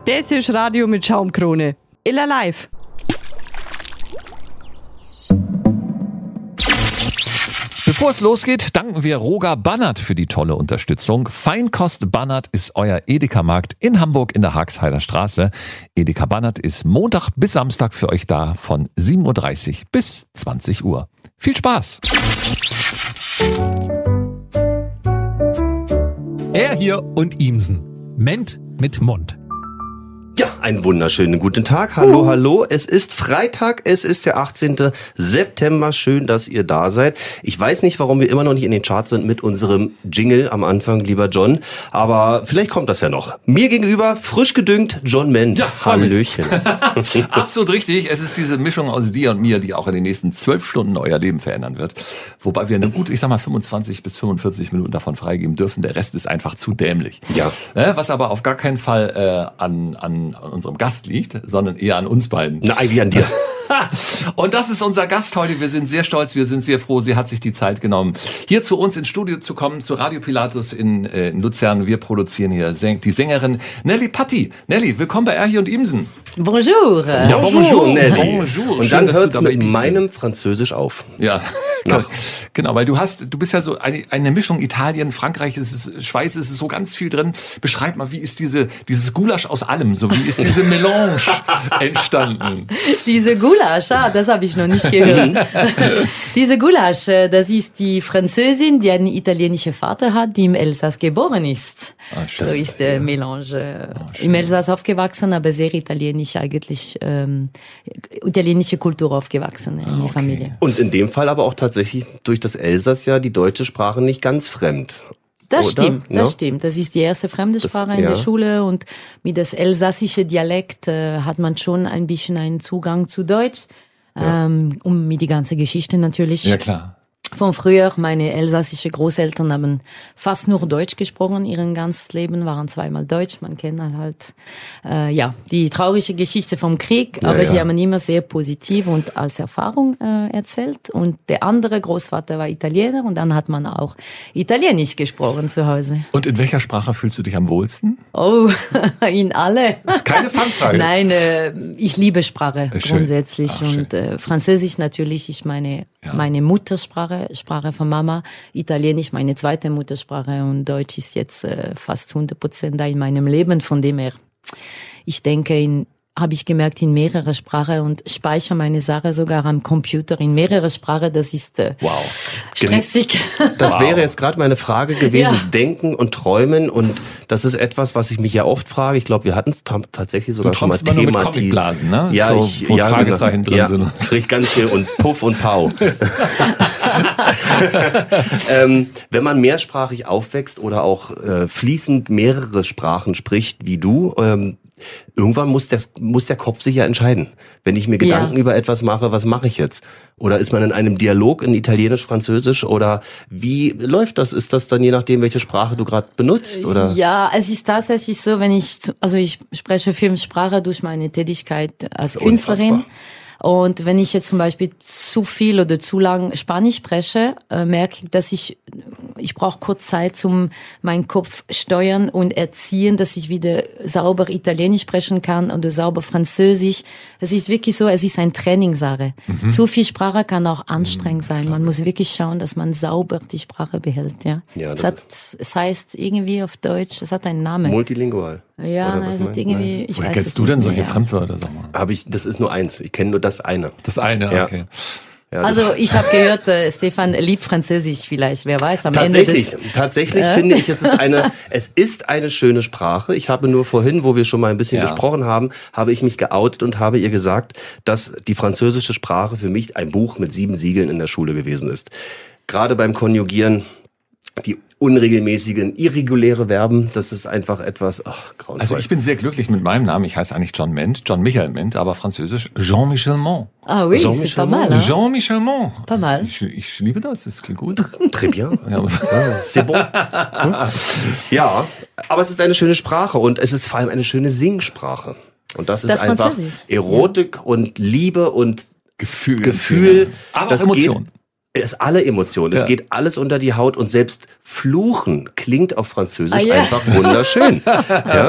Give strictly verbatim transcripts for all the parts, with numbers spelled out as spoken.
Das ist Radio mit Schaumkrone. Illa live. Bevor es losgeht, danken wir Roger Bannert für die tolle Unterstützung. Feinkost Bannert ist euer Edeka-Markt in Hamburg in der Haagheider Straße. Edeka Bannert ist Montag bis Samstag für euch da von sieben Uhr dreißig bis zwanzig Uhr. Viel Spaß! Er hier und Ihmsen. Ment mit Mund. Ja, einen wunderschönen guten Tag. Hallo, uh. hallo. Es ist Freitag, es ist der achtzehnten September. Schön, dass ihr da seid. Ich weiß nicht, warum wir immer noch nicht in den Charts sind mit unserem Jingle am Anfang, lieber John. Aber vielleicht kommt das ja noch. Mir gegenüber, frisch gedüngt, John Ment. Ja, Hallöchen. Absolut richtig. Es ist diese Mischung aus dir und mir, die auch in den nächsten zwölf Stunden euer Leben verändern wird. Wobei wir eine gute, ich sag mal, fünfundzwanzig bis fünfundvierzig Minuten davon freigeben dürfen. Der Rest ist einfach zu dämlich. Ja. Was aber auf gar keinen Fall äh, an, an an unserem Gast liegt, sondern eher an uns beiden. Na, eigentlich an dir. Und das ist unser Gast heute. Wir sind sehr stolz, wir sind sehr froh. Sie hat sich die Zeit genommen, hier zu uns ins Studio zu kommen, zu Radio Pilatus in, äh, in Luzern. Wir produzieren hier die Sängerin Nelly Patti. Nelly, willkommen bei Erhi und Imsen. Bonjour. Ja, bonjour, bonjour, Nelly. Bonjour. Und Schön, dann hört es mit bist. meinem Französisch auf. Ja, Nach. Genau, weil du hast, du bist ja so eine, eine Mischung Italien, Frankreich, ist es, Schweiz, ist es so ganz viel drin. Beschreib mal, wie ist diese, dieses Gulasch aus allem, so wie ist diese Melange entstanden? Diese Gulasch, ah, das habe ich noch nicht gehört. Diese Gulasch, das ist die Französin, die einen italienischen Vater hat, die im Elsass geboren ist. Ah, so ist der Melange. Ah, im Elsass aufgewachsen, aber sehr italienisch eigentlich, ähm, italienische Kultur aufgewachsen in ah, die okay. Familie. Und in dem Fall aber auch tatsächlich durch das Elsass ja die deutsche Sprache nicht ganz fremd. Das Oder? stimmt, das Ja? stimmt. Das ist die erste fremde Sprache Das, in ja. der Schule und mit das elsassische Dialekt äh, hat man schon ein bisschen einen Zugang zu Deutsch. Ja. Ähm, und mit die ganze Geschichte natürlich. Ja, klar. Von früher, meine elsassische Großeltern haben fast nur Deutsch gesprochen, ihren ganzes Leben waren zweimal Deutsch. Man kennt halt, äh, ja, die traurige Geschichte vom Krieg, Ja, aber ja. sie haben immer sehr positiv und als Erfahrung äh, erzählt. Und der andere Großvater war Italiener und dann hat man auch Italienisch gesprochen zu Hause. Und in welcher Sprache fühlst du dich am wohlsten? Oh, in alle. Das ist keine Fangfrage. Nein, äh, ich liebe Sprache Schön. grundsätzlich Ach, schön. und äh, Französisch natürlich ist meine Ja. meine Muttersprache, Sprache von Mama, Italienisch meine zweite Muttersprache und Deutsch ist jetzt äh, fast hundert Prozent da in meinem Leben, von dem her, ich denke, in habe ich gemerkt, in mehrere Sprachen und speichere meine Sache sogar am Computer in mehrere Sprachen, das ist äh, Wow. stressig. Das Wow. wäre jetzt gerade meine Frage gewesen, Ja. Denken und Träumen, und das ist etwas, was ich mich ja oft frage. Ich glaube, wir hatten es ta- tatsächlich sogar Du schon mal träumst immer nur mit thematisiert. Comicblasen, ne? Ja, So, ich, wo ja, Fragezeichen genau. drin ja, sind. das riecht ganz viel und Puff und Pau. ähm, wenn man mehrsprachig aufwächst oder auch äh, fließend mehrere Sprachen spricht, wie du, ähm, irgendwann muss, das, muss der Kopf sich ja entscheiden. Wenn ich mir Gedanken Ja. über etwas mache, was mache ich jetzt? Oder ist man in einem Dialog in Italienisch, Französisch? Oder wie läuft das? Ist das dann je nachdem, welche Sprache du gerade benutzt? Oder? Ja, es ist tatsächlich so, wenn ich, also ich spreche Filmsprache durch meine Tätigkeit als Künstlerin. Unfassbar. Und wenn ich jetzt zum Beispiel zu viel oder zu lang Spanisch spreche, äh, merke ich, dass ich, ich brauche kurz Zeit zum meinen Kopf steuern und erziehen, dass ich wieder sauber Italienisch sprechen kann oder sauber Französisch. Es ist wirklich so, es ist ein Trainingssache. Mhm. Zu viel Sprache kann auch anstrengend mhm, sein. Man muss wirklich schauen, dass man sauber die Sprache behält. Ja, Ja, es, das hat, es heißt irgendwie auf Deutsch, es hat einen Namen. Multilingual. Ja, Oder nein, was es hat meint- irgendwie, nein. ich Woher weiß kennst es du nicht denn solche mehr. Fremdwörter, sag mal? Habe ich, das ist nur eins. Ich kenne nur das eine. Das eine, Ja. okay. Ja, das- Also ich habe gehört, äh, Stefan liebt Französisch vielleicht, wer weiß, am Tatsächlich, Ende des... tatsächlich Äh? finde ich, es ist eine, es ist eine schöne Sprache. Ich habe nur vorhin, wo wir schon mal ein bisschen Ja. gesprochen haben, habe ich mich geoutet und habe ihr gesagt, dass die französische Sprache für mich ein Buch mit sieben Siegeln in der Schule gewesen ist. Gerade beim Konjugieren, die unregelmäßigen, irreguläre Verben, das ist einfach etwas, ach, grauenvoll. Also ich bin sehr glücklich mit meinem Namen. Ich heiße eigentlich John Ment, John Michael Ment, aber französisch Jean-Michel Mont. Ah oui, Jean-Michel c'est pas mal. Hein? Jean-Michel Mont. Pas mal. Ich, ich liebe das, das klingt gut. Très bien. Ja, aber- Ah, c'est bon. Hm? Ja, aber es ist eine schöne Sprache und es ist vor allem eine schöne Singsprache. Und das ist Das einfach Französisch. Erotik und Liebe und Gefühl. Gefühl. Aber das auch Emotion. Geht, es ist alle Emotionen. Es Ja. geht alles unter die Haut und selbst Fluchen klingt auf Französisch Ah, ja. einfach wunderschön. Ja?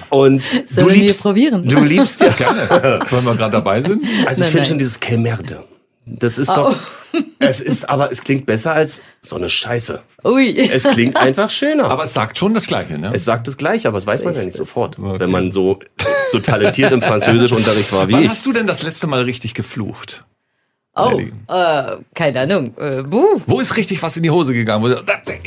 Und Sollen du liebst, wir probieren? Du liebst ja. Gerne. Wenn wir gerade dabei sind. Also ich Nein, finde nein. schon dieses Kelmerde. Das ist doch, Oh. es ist, aber es klingt besser als so eine Scheiße. Ui. Es klingt einfach schöner. Aber es sagt schon das Gleiche, ne? Es sagt das Gleiche, aber das weiß So man ja ist nicht es. sofort, Okay. wenn man so, so talentiert im Französischunterricht war wie Wann ich. hast du denn das letzte Mal richtig geflucht? Oh, Nelly? äh, keine Ahnung. Äh, buh. Wo ist richtig was in die Hose gegangen? Wo du-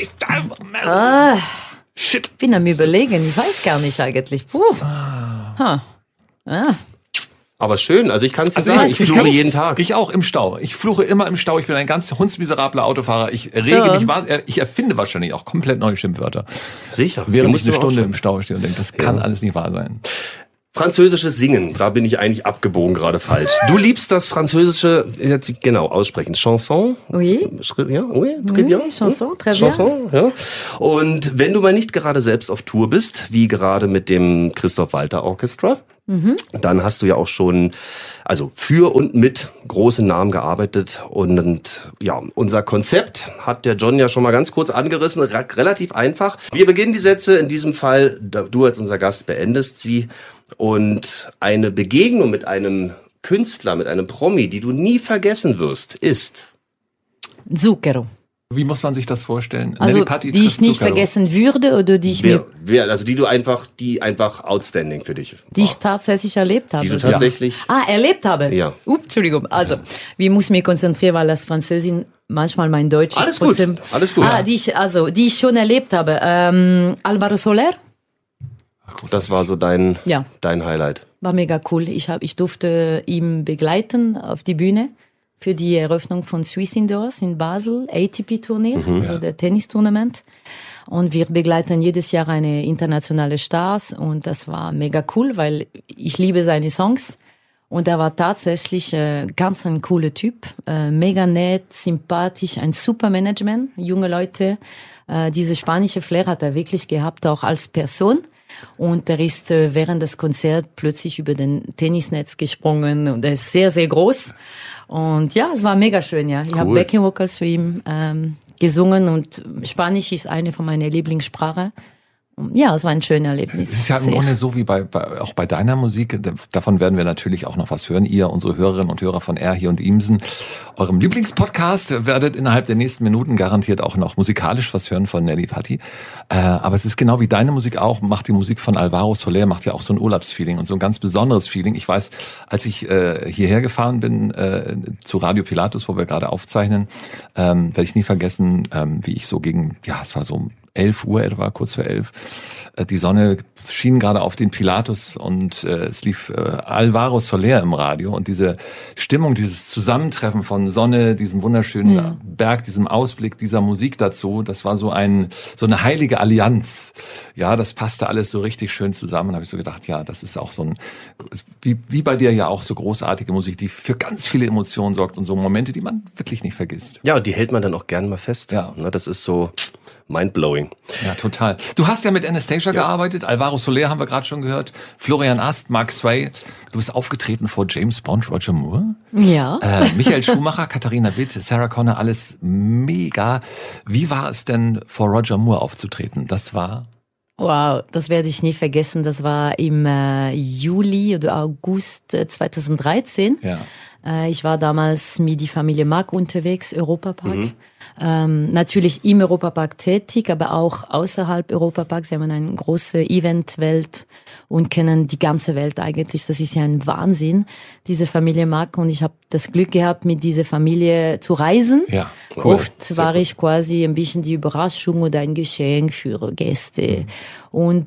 Ah, Shit. ich bin am Überlegen. Ich weiß gar nicht eigentlich. Puh. Ha. Ah. Aber schön, also ich kann es dir Also sagen, ich, ich, fluche kann- jeden Tag. Ich auch im Stau. Ich fluche immer im Stau. Ich bin ein ganz hundsmiserabler Autofahrer. Ich rege So. mich wahnsinnig. Ich erfinde wahrscheinlich auch komplett neue Schimpfwörter. Sicher. Die Während musst ich eine du Stunde aufschreiben. im Stau stehe und denke, das kann alles nicht wahr sein. Französisches Singen, da bin ich eigentlich abgebogen gerade falsch. Du liebst das französische, ja, genau, aussprechen. Chanson? Oui. Schri- Ja, oui, très Oui, bien. Chanson, très bien. Chanson, ja. Und wenn du mal nicht gerade selbst auf Tour bist, wie gerade mit dem Christoph Walter Orchestra, Mhm. dann hast du ja auch schon, also für und mit großen Namen gearbeitet. Und, und ja, unser Konzept hat der John ja schon mal ganz kurz angerissen, re- relativ einfach. Wir beginnen die Sätze, in diesem Fall, da- du als unser Gast beendest sie. Und eine Begegnung mit einem Künstler, mit einem Promi, die du nie vergessen wirst, ist... Zucchero. Wie muss man sich das vorstellen? Also, Nelly Patti die ich trifft nicht Zucchero. vergessen würde oder die ich Wer, mir, wer, also die du einfach, die einfach outstanding für dich die ich war. tatsächlich erlebt habe. Die du tatsächlich... Ah, erlebt habe? Ja. Ups, Entschuldigung. Also, wir müssen mich konzentrieren, weil das Französin manchmal mein Deutsch ist. Alles gut, trotzdem- alles gut. Ah, die ich, also, die ich schon erlebt habe. Ähm, Alvaro Soler Ach, großartig. Das war so dein, Ja. dein Highlight. war mega cool. Ich, hab, ich durfte ihn begleiten auf die Bühne für die Eröffnung von Swiss Indoors in Basel, A T P-Turnier, also der Tennistournament. Und wir begleiten jedes Jahr eine internationale Stars und das war mega cool, weil ich liebe seine Songs. Und er war tatsächlich äh, ganz ein cooler Typ, äh, mega nett, sympathisch, ein super Management, junge Leute. Äh, diese spanische Flair hat er wirklich gehabt, auch als Person. Und er ist äh, während des Konzerts plötzlich über den Tennisnetz gesprungen und er ist sehr, sehr groß. Und ja, es war mega schön, ja. Ich habe Cool. Backing Vocals für ihn ähm, gesungen und Spanisch ist eine von meiner Lieblingssprachen. Und ja, es war ein schönes Erlebnis. Es ist ja im Sehr. Grunde so wie bei, bei auch bei deiner Musik. Da- Davon werden wir natürlich auch noch was hören. Ihr, unsere Hörerinnen und Hörer von R hier und Imsen, eurem Lieblingspodcast, werdet innerhalb der nächsten Minuten garantiert auch noch musikalisch was hören von Nelly Patti. Äh, aber es ist genau wie deine Musik auch, macht die Musik von Alvaro Soler, macht ja auch so ein Urlaubsfeeling und so ein ganz besonderes Feeling. Ich weiß, als ich äh, hierher gefahren bin äh, zu Radio Pilatus, wo wir gerade aufzeichnen, ähm, werde ich nie vergessen, ähm, wie ich so gegen, ja, es war so elf Uhr etwa, kurz vor elf. Äh, Die Sonne schien gerade auf den Pilatus und äh, es lief äh, Alvaro Soler im Radio und diese Stimmung, dieses Zusammentreffen von Sonne, diesem wunderschönen Ja. Berg, diesem Ausblick, dieser Musik dazu, das war so ein so eine heilige Allianz. Ja, das passte alles so richtig schön zusammen. Da habe ich so gedacht, ja, das ist auch so ein wie wie bei dir ja auch so großartige Musik, die für ganz viele Emotionen sorgt und so Momente, die man wirklich nicht vergisst. Ja, und die hält man dann auch gerne mal fest. Ja. Na, das ist so mindblowing. Ja, total. Du hast ja mit Anastasia gearbeitet, Alvaro Soler haben wir gerade schon gehört, Florian Ast, Mark Sway. Du bist aufgetreten vor James Bond, Roger Moore, Ja. äh, Michael Schumacher, Katharina Witt, Sarah Connor, alles mega. Wie war es denn, vor Roger Moore aufzutreten? Das war... Wow, das werde ich nie vergessen. Das war im äh, Juli oder August äh, zweitausenddreizehn. Ja. Äh, ich war damals mit der Familie Mack unterwegs, Europapark. Ähm, natürlich im Europapark tätig, aber auch außerhalb Europapark. Sie haben eine große Eventwelt und kennen die ganze Welt eigentlich. Das ist ja ein Wahnsinn, diese Familie Mack. Und ich habe das Glück gehabt, mit dieser Familie zu reisen. Ja, Oft war ich quasi ein bisschen die Überraschung oder ein Geschenk für Gäste. Und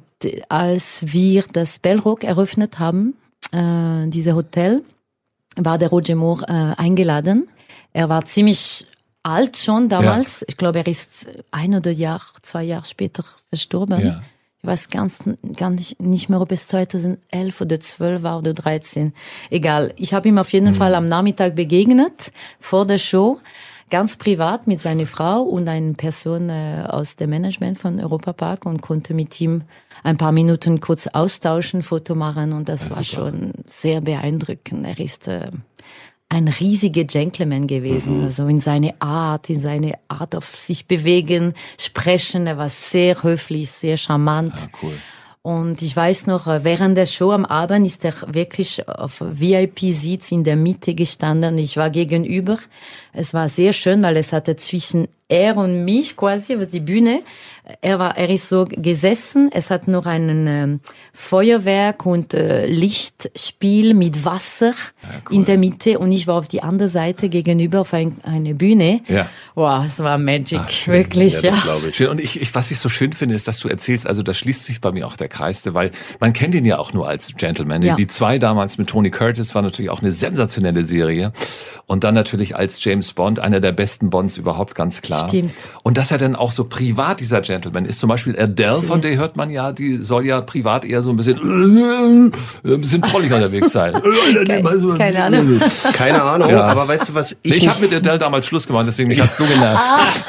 als wir das Bellrock eröffnet haben, äh, dieses Hotel, war der Roger Moore äh, eingeladen. Er war ziemlich alt schon damals. Ich glaube, er ist ein oder Jahr, zwei Jahre später verstorben. Ja. Ich weiß ganz, gar nicht, nicht mehr, ob es zweitausendelf oder zwölf war oder dreizehn. Egal. Ich habe ihm auf jeden Fall am Nachmittag begegnet, vor der Show, ganz privat mit seiner Frau und einer Person äh, aus dem Management von Europapark und konnte mit ihm ein paar Minuten kurz austauschen, Foto machen und das Ja, war super. schon sehr beeindruckend. Er ist äh, ein riesiger Gentleman gewesen, Mhm. also in seine Art, in seine Art auf sich bewegen, sprechen. Er war sehr höflich, sehr charmant. Ja, cool. Und ich weiß noch, während der Show am Abend ist er wirklich auf V I P-Sitz in der Mitte gestanden. Ich war gegenüber. Es war sehr schön, weil es hatte zwischen er und mich quasi auf die Bühne. Er war, er ist so gesessen. Es hat noch einen ähm, Feuerwerk und äh, Lichtspiel mit Wasser ja, cool. in der Mitte. Und ich war auf die andere Seite gegenüber auf ein, eine Bühne. Ja. Wow, es war Magic, Ach, wirklich. Ja, ja. Das glaube ich. Und ich, ich, was ich so schön finde, ist, dass du erzählst, also da schließt sich bei mir auch der Kreis, weil man kennt ihn ja auch nur als Gentleman. Ja. Die zwei damals mit Tony Curtis war natürlich auch eine sensationelle Serie. Und dann natürlich als James Bond, einer der besten Bonds überhaupt, ganz klar. Stimmt. Und dass er dann auch so privat dieser Gentleman ist. Zum Beispiel Adele, Sie. von der hört man ja, die soll ja privat eher so ein bisschen ein bisschen trollig unterwegs sein. Keine, keine Ahnung. Keine Ahnung, ja. aber weißt du, was ich... Ich habe mit Adele damals Schluss gemacht, deswegen mich hat's so genervt.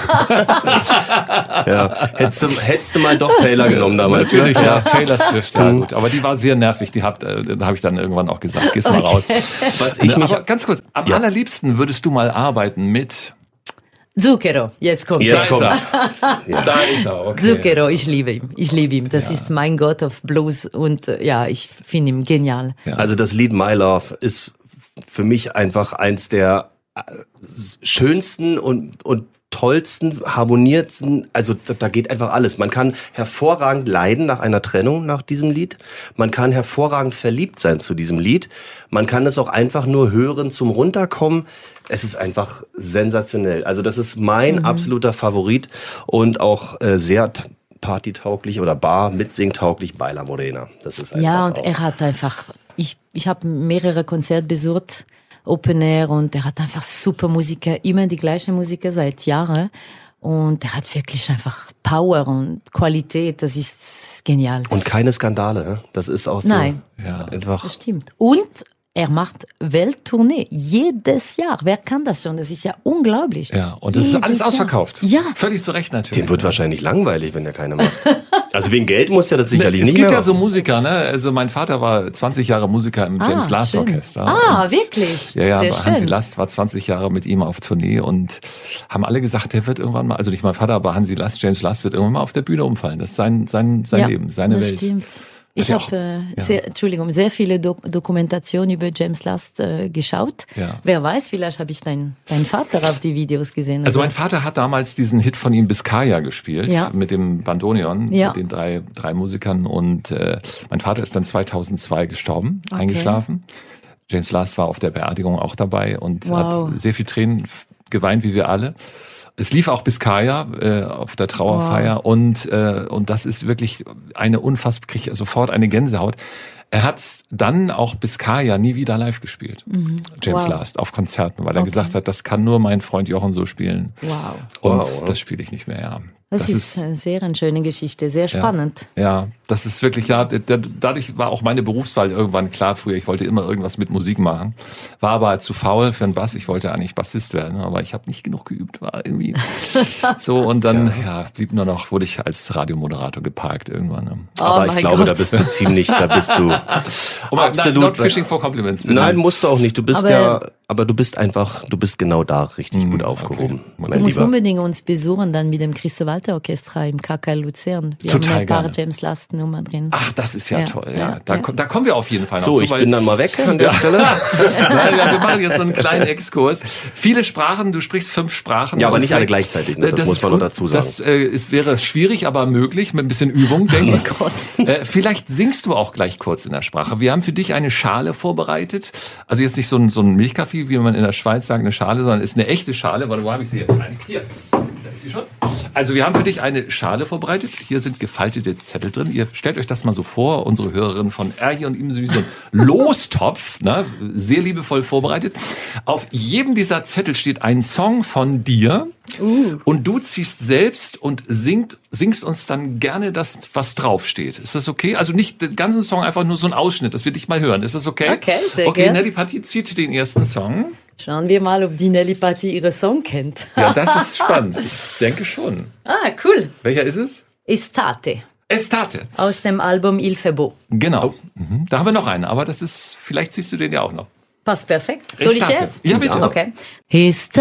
ja, hättest du, hättest du mal doch Taylor genommen damals. Natürlich, ja, Taylor Swift, ja gut. Aber die war sehr nervig, die hab, äh, da habe ich dann irgendwann auch gesagt, geh's mal okay. raus. Was ich mich, aber ganz kurz, am ja. allerliebsten würdest du mal arbeiten mit... Zucchero, jetzt kommt Jetzt er. kommt ja. Da ist er, okay. Zucchero, ich liebe ihn. Ich liebe ihn. Das ja. ist mein Gott of Blues und ja, ich finde ihn genial. Ja. Also das Lied My Love ist für mich einfach eins der schönsten und, und tollsten, harmoniertsten, also da, da geht einfach alles. Man kann hervorragend leiden nach einer Trennung nach diesem Lied. Man kann hervorragend verliebt sein zu diesem Lied. Man kann es auch einfach nur hören zum Runterkommen. Es ist einfach sensationell. Also das ist mein mhm. absoluter Favorit und auch äh, sehr t- partytauglich oder bar mitsingtauglich bei La Morena. Das ist einfach ja, und auch. er hat einfach, ich, ich habe mehrere Konzerte besucht, Open Air, und er hat einfach super Musiker, immer die gleiche Musiker seit Jahren. Und er hat wirklich einfach Power und Qualität, das ist genial. Und keine Skandale, das ist auch so. Nein, ja. einfach. Das stimmt. Und er macht Welttournee jedes Jahr. Wer kann das schon? Das ist ja unglaublich. Ja, und das jedes ist alles Jahr. ausverkauft. Ja. Völlig zu Recht natürlich. Dem wird wahrscheinlich langweilig, wenn der keine macht. Also wegen Geld muss ja das sicherlich es nicht mehr. Es gibt mehr ja so Musiker, ne? Also mein Vater war zwanzig Jahre Musiker im Ah, James Last schön. Orchester. Ah, und wirklich? Ja, ja, Sehr Hansi schön. Last war zwanzig Jahre mit ihm auf Tournee und haben alle gesagt, der wird irgendwann mal, also nicht mein Vater, aber Hansi Last, James Last wird irgendwann mal auf der Bühne umfallen. Das ist sein, sein, sein ja, Leben, seine das Welt. Stimmt. Ich ja habe, äh, ja. sehr, Entschuldigung, sehr viele Do- Dokumentationen über James Last äh, geschaut. Ja. Wer weiß, vielleicht habe ich deinen dein Vater auf die Videos gesehen. Also mein Vater hat damals diesen Hit von ihm Biscaya gespielt, Ja. mit dem Bandoneon, Ja. mit den drei, drei Musikern. Und äh, mein Vater ist dann zweitausendzwei gestorben, Okay. eingeschlafen. James Last war auf der Beerdigung auch dabei und Wow. hat sehr viel Tränen geweint, wie wir alle. Es lief auch Biscaya äh, auf der Trauerfeier wow. und äh, und das ist wirklich eine unfassbar, kriege ich sofort eine Gänsehaut. Er hat dann auch Biscaya nie wieder live gespielt, mhm. James wow. Last, auf Konzerten, weil er okay. gesagt hat, das kann nur mein Freund Jochen so spielen. Wow. Und wow. das spiele ich nicht mehr, ja. Das, das ist eine sehr eine schöne Geschichte, sehr spannend. Ja, ja, das ist wirklich, ja, dadurch war auch meine Berufswahl irgendwann klar früher. Ich wollte immer irgendwas mit Musik machen, war aber zu faul für einen Bass. Ich wollte eigentlich Bassist werden, aber ich habe nicht genug geübt, war irgendwie so. Und dann ja, blieb nur noch, wurde ich als Radiomoderator geparkt irgendwann. Oh aber ich glaube, Gott. da bist du ziemlich, da bist du absolut. Not fishing for compliments. Bitte. Nein, musst du auch nicht. Du bist aber ja, aber du bist einfach, du bist genau da richtig mm, gut aufgehoben. Okay. Du musst unbedingt uns besuchen dann mit dem Christoph Walter Orchestra im K K Luzern. Wir Total haben ein paar gerne. James Last Nummer drin. Ach, das ist ja, ja toll. Ja, ja, da, ja. da kommen wir auf jeden Fall noch so. zu. Ich bin dann mal weg an der ja. Stelle. ja, ja, wir machen jetzt so einen kleinen Exkurs. Viele Sprachen, du sprichst fünf Sprachen. Ja, aber nicht alle gleichzeitig. Ne? Das, das muss man nur dazu sagen. Das äh, ist, wäre schwierig, aber möglich mit ein bisschen Übung, denke ich. Oh Gott. Äh, vielleicht singst du auch gleich kurz in der Sprache. Wir haben für dich eine Schale vorbereitet. Also jetzt nicht so ein, so ein Milchkaffee, wie man in der Schweiz sagt, eine Schale, sondern ist eine echte Schale. Warte, wo habe ich sie jetzt? Eine. Hier. Da ist sie schon. Also wir haben für dich eine Schale vorbereitet. Hier sind gefaltete Zettel drin. Ihr stellt euch das mal so vor, unsere Hörerinnen von Erhi und ihm so ein Lostopf, ne? Sehr liebevoll vorbereitet. Auf jedem dieser Zettel steht ein Song von dir. Uh. Und du ziehst selbst und singt, singst uns dann gerne das, was draufsteht. Ist das okay? Also nicht den ganzen Song, einfach nur so ein Ausschnitt, dass wir dich mal hören. Ist das okay? Okay, sehr Okay, gerne. Nelly Patti zieht den ersten Song. Schauen wir mal, ob die Nelly Patti ihre Song kennt. Ja, das ist spannend. Ich denke schon. Ah, cool. Welcher ist es? Estate. Estate. Aus dem Album Il fait beau. Genau. Mhm. Da haben wir noch einen, aber das ist, vielleicht siehst du den ja auch noch. Passt perfekt. Soll Estate. ich jetzt? Ja, bitte. Okay. Estate.